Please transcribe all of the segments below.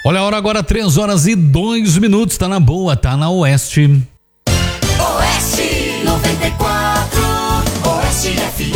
Olha a hora agora, 3h02, tá na boa, tá na Oeste. Oeste 94, Oeste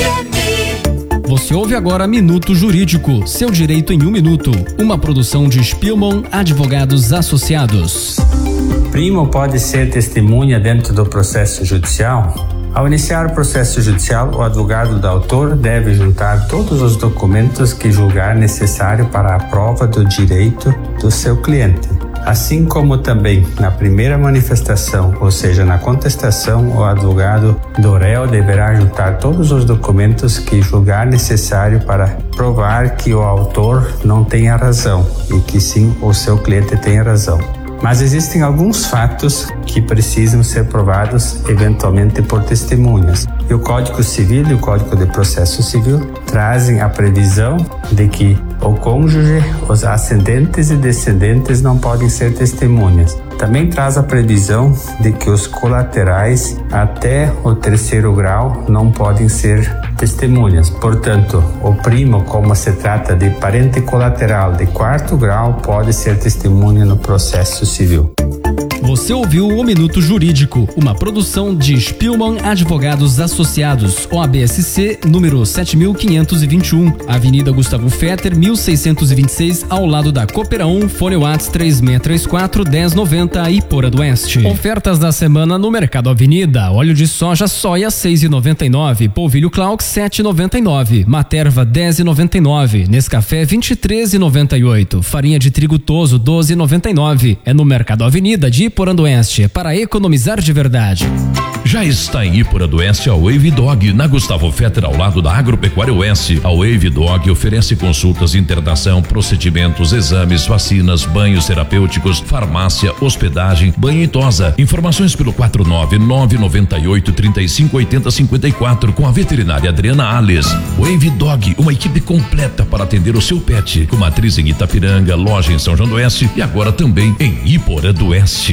FM. Você ouve agora Minuto Jurídico, seu direito em 1 minuto. Uma produção de Spielmann Advogados Associados. Primo pode ser testemunha dentro do processo judicial? Ao iniciar o processo judicial, o advogado do autor deve juntar todos os documentos que julgar necessário para a prova do direito do seu cliente. Assim como também na primeira manifestação, ou seja, na contestação, o advogado do réu deverá juntar todos os documentos que julgar necessário para provar que o autor não tenha razão e que sim o seu cliente tenha razão. Mas existem alguns fatos que precisam ser provados eventualmente por testemunhas. E o Código Civil e o Código de Processo Civil trazem a previsão de que o cônjuge, os ascendentes e descendentes não podem ser testemunhas. Também traz a previsão de que os colaterais até o 3º grau não podem ser testemunhas. Portanto, o primo, como se trata de parente colateral de 4º grau, pode ser testemunha no processo civil. Você ouviu o Minuto Jurídico, uma produção de Spielmann Advogados Associados, OABSC, número 7521, Avenida Gustavo Fetter, 1626, ao lado da Coopera 1, Fone Whats 3634-1090, Iporã do Oeste. Ofertas da semana no Mercado Avenida: óleo de soja soia 6,99, polvilho Clark 7,99, Materva 10,99, Nescafé 23,98, farinha de trigo Toso 12,99. É no Mercado Avenida de Iporã do Oeste, para economizar de verdade. Já está em Iporã do Oeste a Wave Dog, na Gustavo Fetter, ao lado da Agropecuária Oeste. A Wave Dog oferece consultas, internação, procedimentos, exames, vacinas, banhos terapêuticos, farmácia, hospedagem, banho e tosa. Informações pelo 49998358054 com a veterinária Adriana Alves. Wave Dog, uma equipe completa para atender o seu pet, com matriz em Itapiranga, loja em São João do Oeste e agora também em Iporã do Oeste.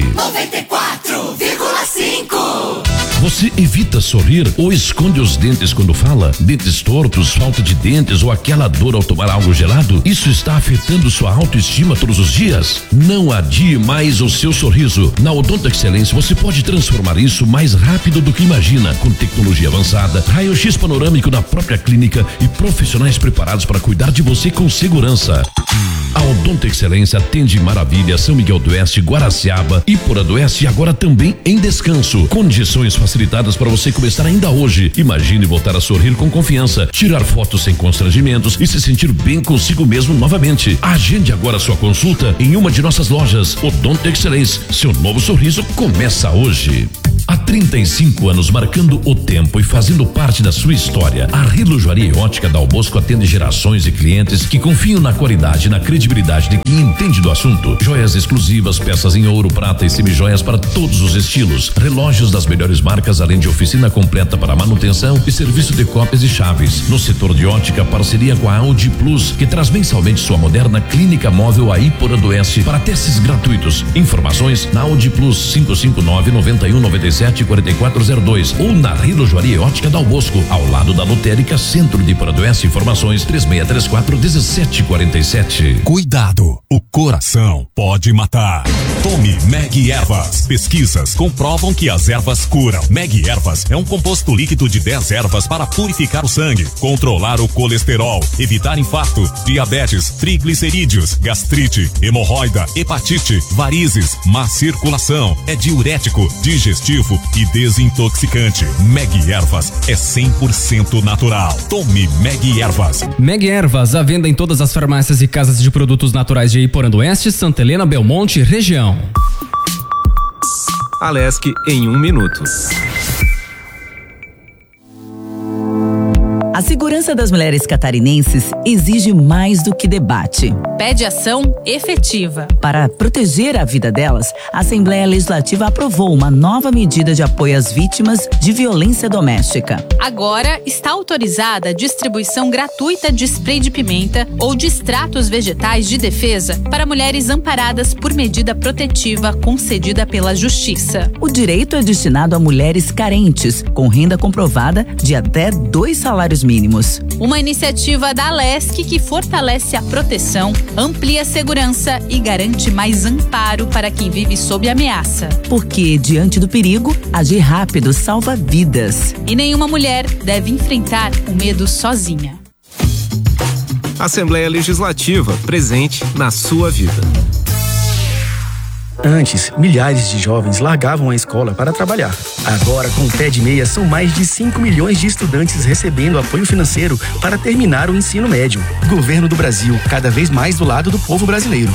94,5. Você evita sorrir ou esconde os dentes quando fala? Dentes tortos, falta de dentes ou aquela dor ao tomar algo gelado? Isso está afetando sua autoestima todos os dias? Não adie mais o seu sorriso. Na Odonto Excelência você pode transformar isso mais rápido do que imagina, com tecnologia avançada, raio-x panorâmico na própria clínica e profissionais preparados para cuidar de você com segurança. A Odonto Excelência atende em Maravilha, São Miguel do Oeste, Guaraciaba, Iporã do Oeste e agora também em Descanso. Condições facilitadas para você começar ainda hoje. Imagine voltar a sorrir com confiança, tirar fotos sem constrangimentos e se sentir bem consigo mesmo novamente. Agende agora sua consulta em uma de nossas lojas. Odonto Excelência, seu novo sorriso começa hoje. Há 35 anos marcando o tempo e fazendo parte da sua história, a Relojoaria e Ótica Dal Bosco atende gerações de clientes que confiam na qualidade e na credibilidade de quem entende do assunto. Joias exclusivas, peças em ouro, prata e semijoias para todos os estilos. Relógios das melhores marcas, além de oficina completa para manutenção e serviço de cópias e chaves. No setor de ótica, parceria com a Audi Plus, que traz mensalmente sua moderna clínica móvel a Iporã do Oeste para testes gratuitos. Informações na Audi Plus 559-9197-4402 ou na Relojoaria Ótica Dal Bosco, ao lado da Lotérica Centro de Iporã do Oeste. Informações 3634-1747. Cuidado, o coração pode matar. Tome Meg Ervas. Pesquisas comprovam que as ervas curam. Meg Ervas é um composto líquido de 10 ervas para purificar o sangue, controlar o colesterol, evitar infarto, diabetes, triglicerídeos, gastrite, hemorroida, hepatite, varizes, má circulação. É diurético, digestivo e desintoxicante. Meg Ervas é 100% natural. Tome Meg Ervas. Meg Ervas, à venda em todas as farmácias e casas de produtos naturais de Iporã do Oeste, Santa Helena, Belmonte, região. Alesc em 1 minuto. A segurança das mulheres catarinenses exige mais do que debate. Pede ação efetiva. Para proteger a vida delas, a Assembleia Legislativa aprovou uma nova medida de apoio às vítimas de violência doméstica. Agora está autorizada a distribuição gratuita de spray de pimenta ou de extratos vegetais de defesa para mulheres amparadas por medida protetiva concedida pela Justiça. O direito é destinado a mulheres carentes, com renda comprovada de até 2 salários mínimos. mínimos. Uma iniciativa da Alesc que fortalece a proteção, amplia a segurança e garante mais amparo para quem vive sob ameaça. Porque, diante do perigo, agir rápido salva vidas. E nenhuma mulher deve enfrentar o medo sozinha. Assembleia Legislativa, presente na sua vida. Antes, milhares de jovens largavam a escola para trabalhar. Agora, com o Pé de Meia, são mais de 5 milhões de estudantes recebendo apoio financeiro para terminar o ensino médio. Governo do Brasil, cada vez mais do lado do povo brasileiro.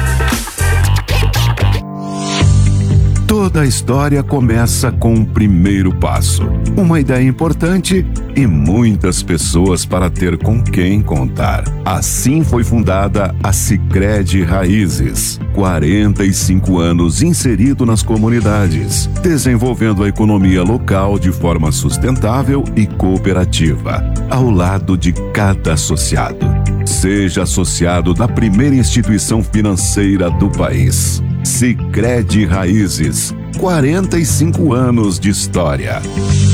Toda a história começa com um primeiro passo, uma ideia importante e muitas pessoas para ter com quem contar. Assim foi fundada a Sicredi Raízes. 45 anos inserido nas comunidades, desenvolvendo a economia local de forma sustentável e cooperativa, ao lado de cada associado. Seja associado da primeira instituição financeira do país. Sicredi Raízes, 45 anos de história.